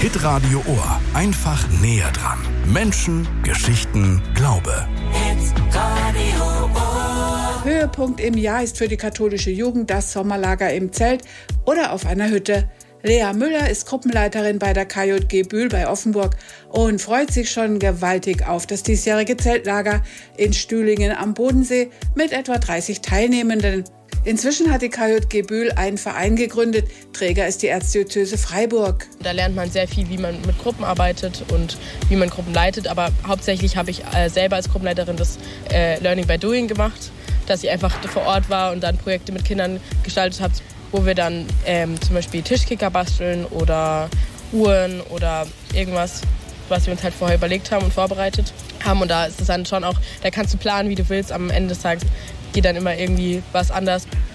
Hitradio Ohr. Einfach näher dran. Menschen, Geschichten, Glaube. Hitradio Ohr. Höhepunkt im Jahr ist für die katholische Jugend das Sommerlager im Zelt oder auf einer Hütte. Lea Müller ist Gruppenleiterin bei der KJG Bühl bei Offenburg und freut sich schon gewaltig auf das diesjährige Zeltlager in Stühlingen am Bodensee mit etwa 30 Teilnehmenden. Inzwischen hat die KJG Bühl einen Verein gegründet. Träger ist die Erzdiözese Freiburg. Da lernt man sehr viel, wie man mit Gruppen arbeitet und wie man Gruppen leitet. Aber hauptsächlich habe ich selber als Gruppenleiterin das Learning by Doing gemacht, dass ich einfach vor Ort war und dann Projekte mit Kindern gestaltet habe, wo wir dann zum Beispiel Tischkicker basteln oder Uhren oder irgendwas, was wir uns halt vorher überlegt haben und vorbereitet haben. Und da ist es dann schon auch, da kannst du planen, wie du willst. Am Ende des Tages geht dann immer irgendwie was anders.